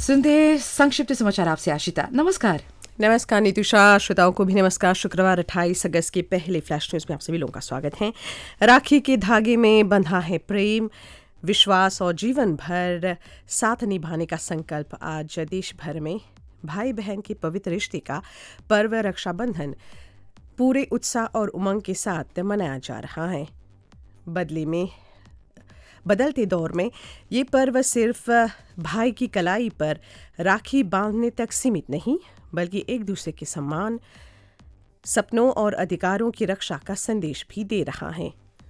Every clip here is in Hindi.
सुनते हैं संक्षिप्त समाचार आपसे आशिता। नमस्कार। नमस्कार नीतूषा, श्रोताओं को भी नमस्कार। शुक्रवार 28 अगस्त के पहले फ्लैश न्यूज़ में आप सभी लोगों का स्वागत है। राखी के धागे में बंधा है प्रेम, विश्वास और जीवन भर साथ निभाने का संकल्प। आज देश भर में भाई बहन के पवित्र रिश्ते का पर्व रक्षाबंधन पूरे उत्साह और उमंग के साथ मनाया जा रहा है। बदलते दौर में ये पर्व सिर्फ भाई की कलाई पर राखी बांधने तक सीमित नहीं, बल्कि एक दूसरे के सम्मान, सपनों और अधिकारों की रक्षा का संदेश भी दे रहा है।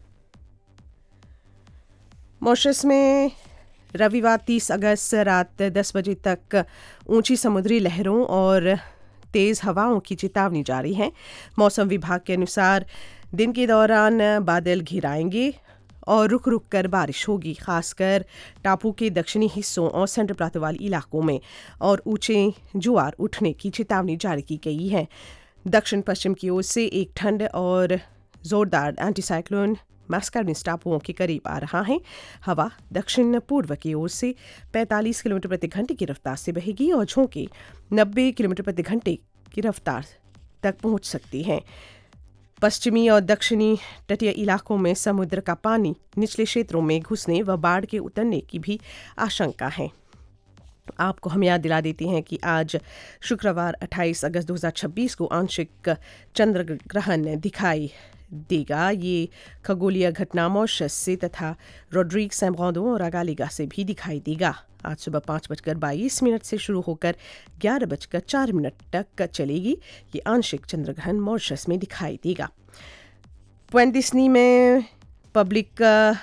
मॉरिशस में रविवार 30 अगस्त रात 10 बजे तक ऊंची समुद्री लहरों और तेज हवाओं की चेतावनी जारी है। मौसम विभाग के अनुसार दिन के दौरान बादल घिर आएंगे और रुक रुक कर बारिश होगी, खासकर टापू के दक्षिणी हिस्सों और सेंट्रल प्लाटो वाले इलाकों में, और ऊंचे ज्वार उठने की चेतावनी जारी की गई है। दक्षिण पश्चिम की ओर से एक ठंड और जोरदार एंटीसाइक्लोन मैस्कार्डिस टापुओं के करीब आ रहा है। हवा दक्षिण पूर्व की ओर से 45 किलोमीटर प्रति घंटे की रफ्तार से बहेगी और झोंके 90 किलोमीटर प्रति घंटे की रफ्तार तक पहुंच सकती हैं। पश्चिमी और दक्षिणी तटीय इलाकों में समुद्र का पानी निचले क्षेत्रों में घुसने व बाढ़ के उतरने की भी आशंका है। आपको हम याद दिला देते हैं कि आज शुक्रवार 28 अगस्त 2026 को आंशिक चंद्र ग्रहण दिखाई देगा। ये खगोलीय घटना मॉरिशस से तथा रोड्रिग सैम्ब्रांडो और अगालिगा से भी दिखाई देगा। आज सुबह 5:22 से शुरू होकर 11:04 तक चलेगी। ये आंशिक चंद्रग्रहण मॉरिशस में दिखाई देगा। पॉइंट डिस्नी में पब्लिक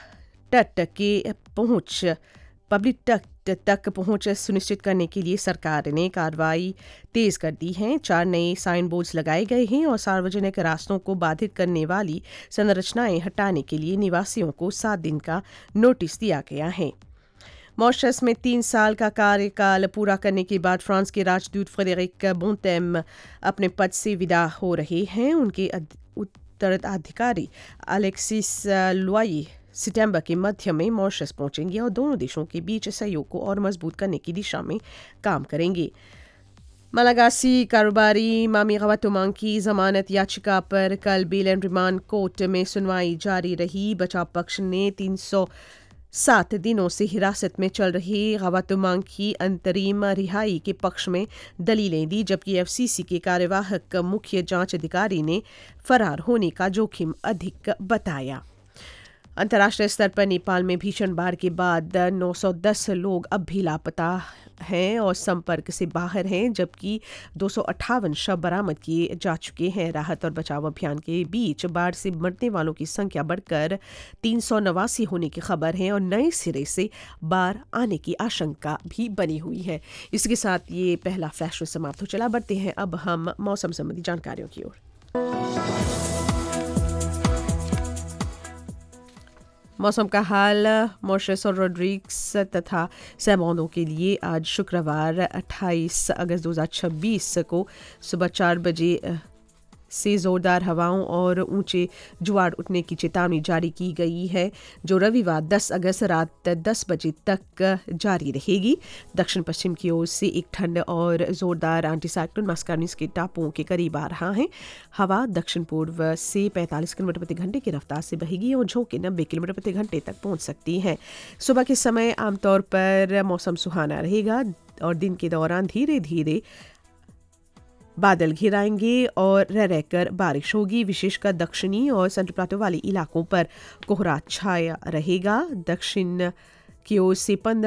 तट तक पहुंच सुनिश्चित करने के लिए सरकार ने कार्रवाई तेज कर दी है। 4 नए साइन बोर्ड्स लगाए गए हैं और सार्वजनिक रास्तों को बाधित करने वाली संरचनाएं हटाने के लिए निवासियों को 7 दिन का नोटिस दिया गया है। मॉरिशस में 3 साल का कार्यकाल पूरा करने के बाद फ्रांस के राजदूत फ्रेडरिक बोंटेम अपने पद से विदा हो रहे हैं। उनके उत्तराधिकारी अलेक्सिस लुआई सितंबर के मध्य में मॉरिशस पहुंचेंगे और दोनों देशों के बीच सहयोग को और मजबूत करने की दिशा में काम करेंगे। मलागासी कारोबारी मामी गवातुमांग की जमानत याचिका पर कल बेल एंड रिमांड कोर्ट में सुनवाई जारी रही। बचाव पक्ष ने 307 दिनों से हिरासत में चल रही गवातुमांग की अंतरिम रिहाई के पक्ष में दलीलें दी, जबकि एफसीसी के कार्यवाहक मुख्य जांच अधिकारी ने फरार होने का जोखिम अधिक बताया। अंतर्राष्ट्रीय स्तर पर नेपाल में भीषण बाढ़ के बाद 910 लोग अब भी लापता हैं और संपर्क से बाहर हैं, जबकि 258 शव बरामद किए जा चुके हैं। राहत और बचाव अभियान के बीच बाढ़ से मरने वालों की संख्या बढ़कर 389 होने की खबर है और नए सिरे से बाढ़ आने की आशंका भी बनी हुई है। इसके साथ ये पहला फ्लैश समाप्त हो चला। बढ़ते हैं अब हम मौसम संबंधी जानकारियों की ओर। मौसम का हाल मॉरिशस और रोड्रिग्स तथा सैम्ब्रांडो के लिए आज शुक्रवार 28 अगस्त 2026 को सुबह 4 बजे से जोरदार हवाओं और ऊंचे ज्वार उठने की चेतावनी जारी की गई है, जो रविवार 10 अगस्त रात 10 बजे तक जारी रहेगी। दक्षिण पश्चिम की ओर से एक ठंड और जोरदार एंटीसाइक्लोन मैस्कार्डिस के टापुओं के करीब आ रहा है। हवा दक्षिण पूर्व से 45 किलोमीटर प्रति घंटे की रफ्तार से बहेगी और झोंके 90 किलोमीटर प्रति घंटे तक पहुंच सकती हैं। सुबह के समय आमतौर पर मौसम सुहाना रहेगा और दिन के दौरान धीरे धीरे बादल घिर आएंगे और रह रहकर बारिश होगी। विशेषकर दक्षिणी और सेंट्रल प्लाटो वाले इलाकों पर कोहरा छाया रहेगा। दक्षिण की ओर से 15